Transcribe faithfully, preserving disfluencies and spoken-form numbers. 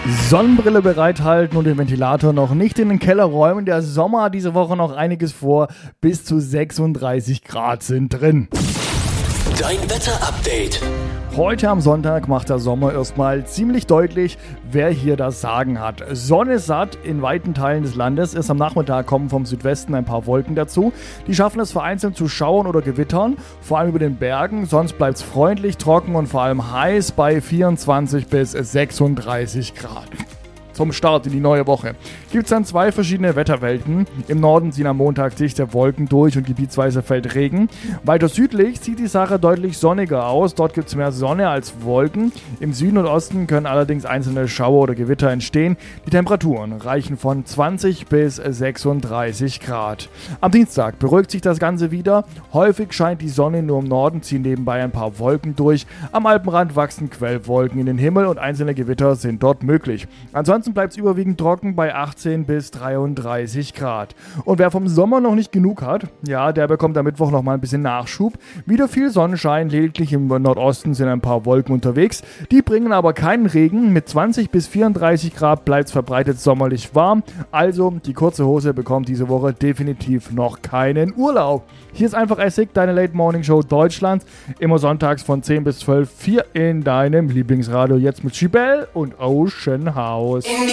Sonnenbrille bereithalten und den Ventilator noch nicht in den Keller räumen. Der Sommer hat diese Woche noch einiges vor. Bis zu sechsunddreißig Grad sind drin. Dein Wetter-Update. Heute am Sonntag macht der Sommer erstmal ziemlich deutlich, wer hier das Sagen hat. Sonne satt in weiten Teilen des Landes. Erst am Nachmittag kommen vom Südwesten ein paar Wolken dazu. Die schaffen es vereinzelt zu Schauern oder Gewittern, vor allem über den Bergen. Sonst bleibt es freundlich, trocken und vor allem heiß bei vierundzwanzig bis sechsunddreißig Grad. Zum Start in die neue Woche gibt es dann zwei verschiedene Wetterwelten. Im Norden ziehen am Montag dichte Wolken durch und gebietsweise fällt Regen. Weiter südlich sieht die Sache deutlich sonniger aus. Dort gibt es mehr Sonne als Wolken. Im Süden und Osten können allerdings einzelne Schauer oder Gewitter entstehen. Die Temperaturen reichen von zwanzig bis sechsunddreißig Grad. Am Dienstag beruhigt sich das Ganze wieder. Häufig scheint die Sonne, nur im Norden ziehen nebenbei ein paar Wolken durch. Am Alpenrand wachsen Quellwolken in den Himmel und einzelne Gewitter sind dort möglich. Ansonsten bleibt es überwiegend trocken bei achtzehn bis dreiunddreißig Grad. Und wer vom Sommer noch nicht genug hat, ja, der bekommt am Mittwoch noch mal ein bisschen Nachschub. Wieder viel Sonnenschein, lediglich im Nordosten sind ein paar Wolken unterwegs. Die bringen aber keinen Regen. Mit zwanzig bis vierunddreißig Grad bleibt es verbreitet sommerlich warm. Also, die kurze Hose bekommt diese Woche definitiv noch keinen Urlaub. Hier ist einfach Essig, deine Late Morning Show Deutschlands. Immer sonntags von zehn bis zwölf, vier in deinem Lieblingsradio. Jetzt mit Chibel und Ocean House.